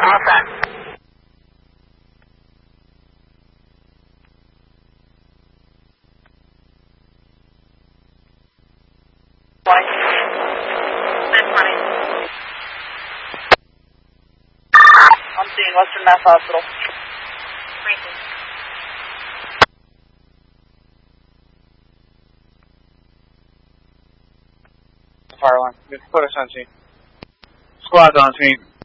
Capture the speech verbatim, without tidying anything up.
all set. I'm seeing Western Mass Hospital. Fire line. Just put us on scene. Squad's on scene.